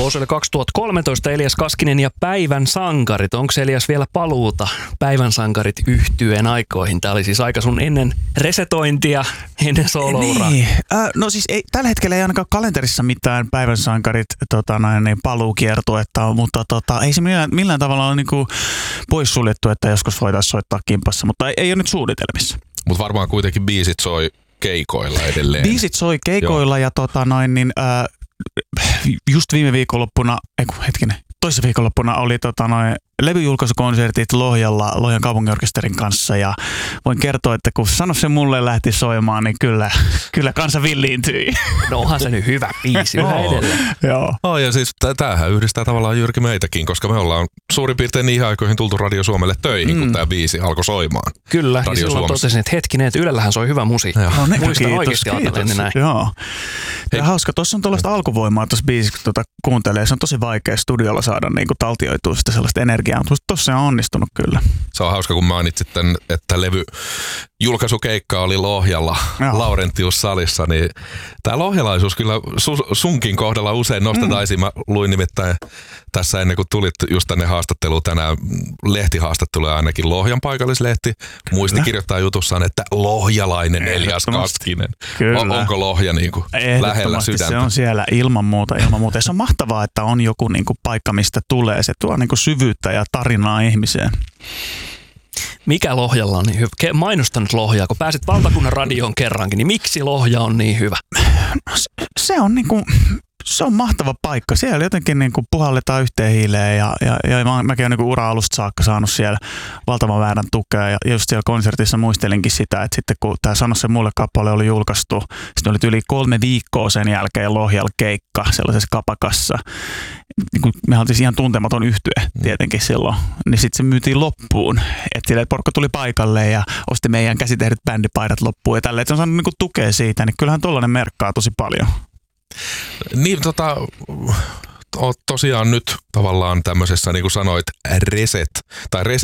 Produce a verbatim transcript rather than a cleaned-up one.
Ulos oli kaksituhattakolmetoista Elias Kaskinen ja Päivän sankarit. Onko Elias vielä paluuta Päivän sankarit yhtyeen aikoihin? Tämä oli siis aika sun ennen resetointia, ennen soolouraa. Niin. Äh, no siis ei, tällä hetkellä ei ainakaan kalenterissa mitään Päivän sankarit tota, niin paluukiertuetta, mutta tota, ei se millään, millään tavalla ole niinku poissuljettu, että joskus voitaisiin soittaa kimpassa, mutta ei, ei ole nyt suunnitelmissa. Mutta varmaan kuitenkin biisit soi keikoilla edelleen. Biisit soi keikoilla Joo. ja tota noin, niin, äh, just viime viikonloppuna, ei kun hetkinen, toissa viikonloppuna oli tota noin levyjulkaisukonsertit Lohjalla Lohjan kaupunginorkesterin kanssa ja voin kertoa, että kun Sano se mulle lähti soimaan, niin kyllä, kyllä kansa villiintyi. No onhan se nyt hyvä biisi yhä edelleen. Joo. Oh, ja siis tämähän yhdistää tavallaan Jyrki meitäkin, koska me ollaan suurin piirtein niihin aikoihin tultu Radio Suomelle töihin, mm. kun tämä biisi alkoi soimaan. Kyllä, Radio ja silloin Suomessa. Totesin, että hetkinen, että Ylellähän soi hyvä musiikki. No, ne, Muistan kiitos, oikeasti ajatellen näin. Joo. Ja hauska, tuossa on tuollaista alkuvoimaa tuossa biisissä, kun tuota kuuntelee. Se on tosi vaikea studiolla saada niin kuin taltioitua sitä sellaista energiaa, mutta tuossa on onnistunut kyllä. Se on hauska, kun mainitsit tämän, että levy julkaisukeikka oli Lohjalla, Joo. Laurentius-salissa, niin tämä lohjalaisuus kyllä su, sunkin kohdalla usein nostetaan mm. esiin. Mä luin nimittäin tässä ennen kuin tulit just tänne haastatteluun tänään, lehtihaastatteluja ainakin Lohjan paikallislehti. Muisti kirjoittaa jutussaan, että lohjalainen Elias Kaskinen. On, onko Lohja niin kuin lähellä sydäntä? Se on siellä ilman muuta, ilman muuta. Ja se on mahtavaa, että on joku niin kuin paikka, mistä tulee. Se tuo niin kuin syvyyttä ja tarinaa ihmiseen. Mikä Lohjalla on niin hyvä? Mainosta nyt Lohjaa, kun pääsit valtakunnan radioon kerrankin, niin miksi Lohja on niin hyvä? No, se, se on niinku... Se on mahtava paikka. Siellä jotenkin niin kuin puhalletaan yhteen hiileen ja, ja, ja mä, mäkin olen niin kuin ura-alusta saakka saanut siellä valtavan väärän tukea. Ja just siellä konsertissa muistelinkin sitä, että sitten kun tämä Sano se mulle kappale oli julkaistu, sitten oli yli kolme viikkoa sen jälkeen Lohjalla keikka sellaisessa kapakassa. Niin kuin me oltiin ihan tuntematon yhtye tietenkin silloin, niin sitten se myytiin loppuun. Että sille porukka tuli paikalle ja osti meidän käsitehdyt bändipaidat loppuun ja tälleen. Että se on saanut niin kuin tukea siitä, niin kyllähän tollainen merkkaa tosi paljon. Niin tota, oot tosiaan nyt tavallaan tämmöisessä, niin kuin sanoit, reset, tai reset